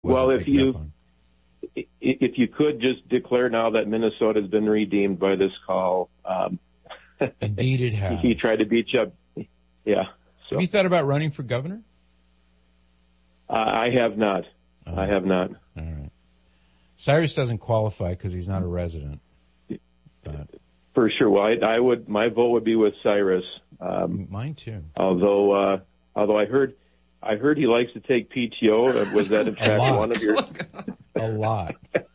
Well, if you could just declare now that Minnesota has been redeemed by this call. Indeed it has. He tried to beat you up. Yeah. So. Have you thought about running for governor? I have not. Oh. I have not. All right. Cyrus doesn't qualify because he's not a resident. But. For sure. Well, my vote would be with Cyrus. Mine too. Although I heard he likes to take PTO. Was that in fact one of your? A lot.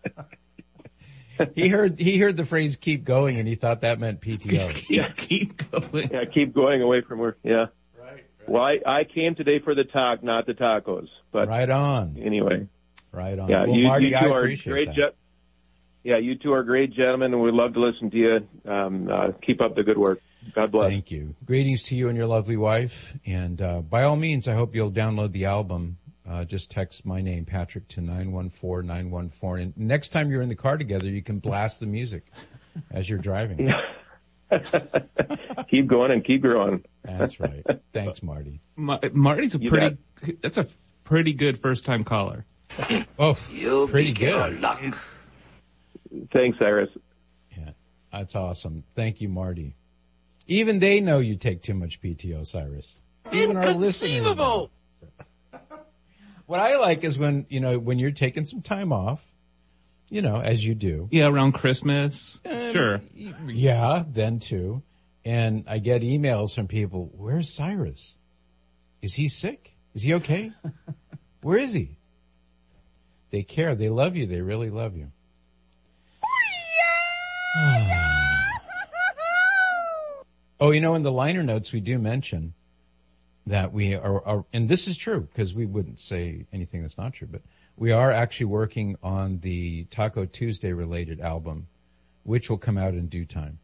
He heard the phrase "keep going" and he thought that meant PTO. Yeah, keep going. Yeah, keep going away from work. Yeah. Right. Well, I came today for the talk, not the tacos. But right on. Anyway. Right on. Yeah, well, Marty, I you are appreciate great. that. Yeah, you two are great gentlemen, and we'd love to listen to you. Keep up the good work. God bless. Thank you. Greetings to you and your lovely wife. And by all means, I hope you'll download the album. Just text my name, Patrick, to 914-914. And next time you're in the car together, you can blast the music as you're driving. Keep going and keep growing. That's right. Thanks, Marty. Marty's that's a pretty good first-time caller. Oh, pretty good. Luck. Thanks, Cyrus. Yeah, that's awesome. Thank you, Marty. Even they know you take too much PTO, Cyrus. Even our listeners know. What I like is when you're taking some time off, as you do. Yeah, around Christmas. Sure. Yeah, then too. And I get emails from people, where's Cyrus? Is he sick? Is he okay? Where is he? They care. They love you. They really love you. Oh, in the liner notes we do mention that we are and this is true because we wouldn't say anything that's not true, but we are actually working on the Taco Tuesday related album, which will come out in due time.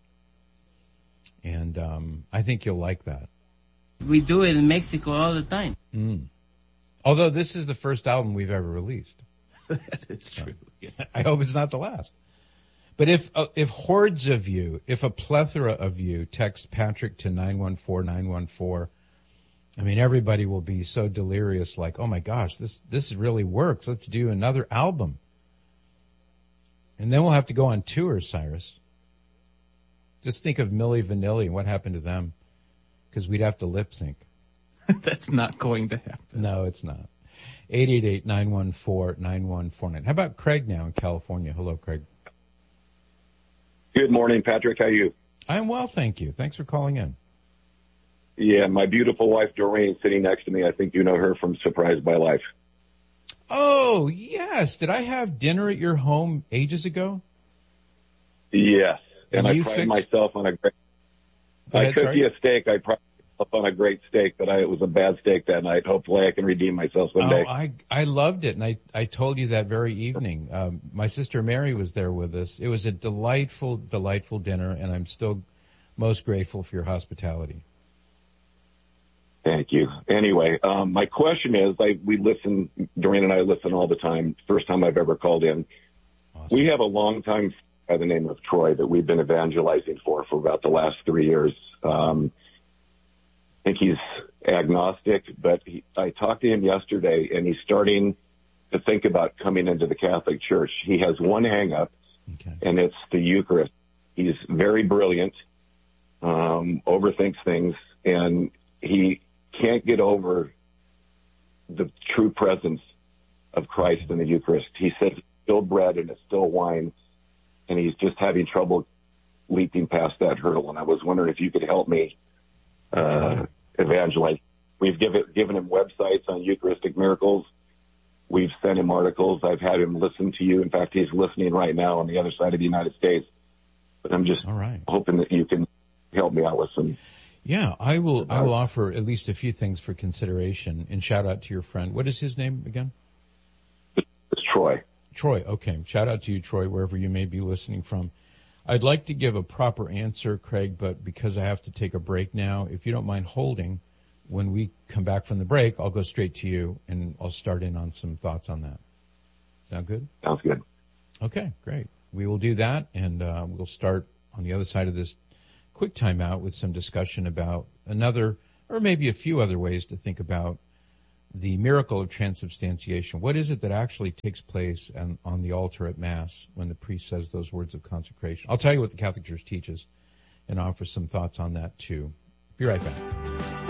And I think you'll like that. We do it in Mexico all the time. Although this is the first album we've ever released. That is true. Yes. I hope it's not the last. But if hordes of you, if a plethora of you text Patrick to 914-914, I mean, everybody will be so delirious like, oh my gosh, this really works. Let's do another album. And then we'll have to go on tour, Cyrus. Just think of Milli Vanilli and what happened to them. Because we'd have to lip sync. That's not going to happen. No, it's not. 888-914-9149. How about Craig now in California? Hello, Craig. Good morning, Patrick. How are you? I'm well, thank you. Thanks for calling in. Yeah, my beautiful wife, Doreen, sitting next to me. I think you know her from Surprised by Life. Oh, yes. Did I have dinner at your home ages ago? Yes. And I you pride myself on a great... I cooked you a steak. I pride myself on a great steak, but it was a bad steak that night. Hopefully I can redeem myself someday. I loved it, and I told you that very evening. My sister Mary was there with us. It was a delightful, delightful dinner, and I'm still most grateful for your hospitality. Thank you. Anyway, my question is, Doreen and I listen all the time. First time I've ever called in. Awesome. We have a long time by the name of Troy that we've been evangelizing for about the last 3 years. I think he's agnostic, but I talked to him yesterday, and he's starting to think about coming into the Catholic Church. He has one hang-up, and it's the Eucharist. He's very brilliant, overthinks things, and he can't get over the true presence of Christ in the Eucharist. He says it's still bread and it's still wine, and he's just having trouble leaping past that hurdle. And I was wondering if you could help me evangelize. We've given him websites on Eucharistic miracles. We've sent him articles. I've had him listen to you. In fact, he's listening right now on the other side of the United States. But I'm just hoping that you can help me out with some. Yeah, I will offer at least a few things for consideration, and shout out to your friend. What is his name again? It's Troy. Troy, okay. Shout out to you, Troy, wherever you may be listening from. I'd like to give a proper answer, Craig, but because I have to take a break now, if you don't mind holding, when we come back from the break, I'll go straight to you, and I'll start in on some thoughts on that. Sound good? Sounds good. Okay, great. We will do that, and we'll start on the other side of this quick timeout with some discussion about another, or maybe a few other ways to think about the miracle of transubstantiation. What is it that actually takes place on the altar at Mass when the priest says those words of consecration? I'll tell you what the Catholic Church teaches and offer some thoughts on that too. Be right back.